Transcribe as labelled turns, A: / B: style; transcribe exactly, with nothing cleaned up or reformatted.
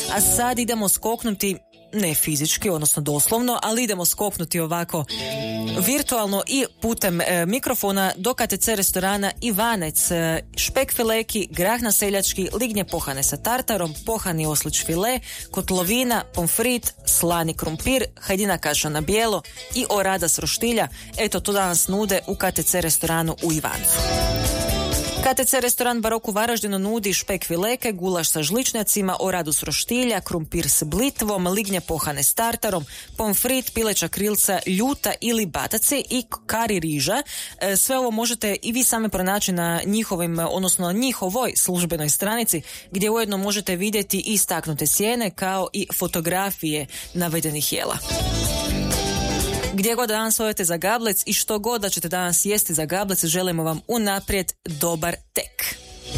A: A sad idemo skoknuti, ne fizički, odnosno doslovno, ali idemo skoknuti ovako virtualno i putem e, mikrofona do K T C restorana Ivanec. E, špek fileki, grah na seljački, lignje pohane sa tartarom, pohani oslić file, kotlovina, pomfrit, slani krumpir, hajdina kaša na bijelo i orada s roštilja. Eto, to danas nude u K T C restoranu u Ivancu. K T C restoran Barok u Varaždinu nudi špek fileke, gulaš sa žličnjacima, oradu s roštilja, krumpir s blitvom, lignje pohane s tartarom, pomfrit, pileća krilca, ljuta ili bataci i kari riža. Sve ovo možete i vi sami pronaći na njihovim, odnosno njihovoj službenoj stranici, gdje ujedno možete vidjeti i istaknute cijene kao i fotografije navedenih jela. Gdje god danas odete za gablec i što god da ćete danas jesti za gablec, želimo vam unaprijed dobar tek.